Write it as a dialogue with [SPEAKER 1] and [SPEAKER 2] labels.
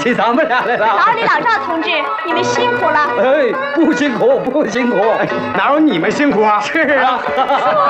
[SPEAKER 1] 起咱们俩来了。
[SPEAKER 2] 老李、老赵同志，你们辛苦了。
[SPEAKER 1] 哎，不辛苦，不辛苦，
[SPEAKER 3] 哪有你们辛苦啊？
[SPEAKER 1] 是啊。